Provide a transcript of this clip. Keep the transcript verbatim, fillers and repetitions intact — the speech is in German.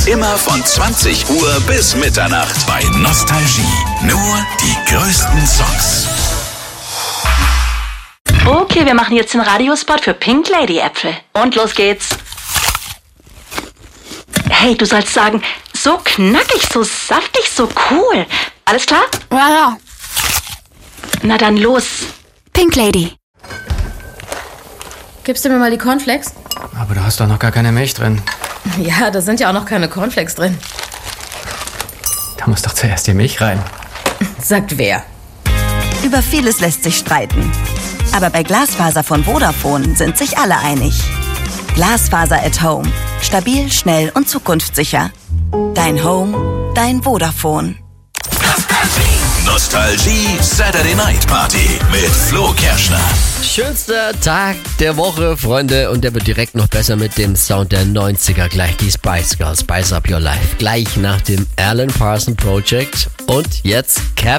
Immer von zwanzig Uhr bis Mitternacht bei Nostalgie. Nur die größten Songs. Okay, wir machen jetzt den Radiospot für Pink Lady Äpfel. Und los geht's. Hey, du sollst sagen, so knackig, so saftig, so cool. Alles klar? Ja, ja. Na dann los. Pink Lady. Gibst du mir mal die Cornflakes? Aber du hast doch noch gar keine Milch drin. Ja, da sind ja auch noch keine Cornflakes drin. Da muss doch zuerst die Milch rein. Sagt wer? Über vieles lässt sich streiten. Aber bei Glasfaser von Vodafone sind sich alle einig. Glasfaser at Home. Stabil, schnell und zukunftssicher. Dein Home, dein Vodafone. Nostalgie Saturday Night Party mit Flo Kerschner. Schönster Tag der Woche, Freunde. Und der wird direkt noch besser mit dem Sound der neunziger. Gleich die Spice Girls, Spice Up Your Life. Gleich nach dem Alan Parsons Project. Und jetzt Cap